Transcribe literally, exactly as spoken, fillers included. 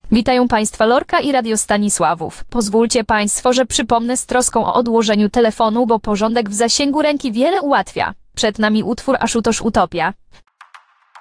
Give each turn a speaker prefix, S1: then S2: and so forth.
S1: Witają Państwa Lorka i Radio Stanisławów. Pozwólcie Państwo, że przypomnę z troską o odłożeniu telefonu, bo porządek w zasięgu ręki wiele ułatwia. Przed nami utwór Aszutosz Utopia.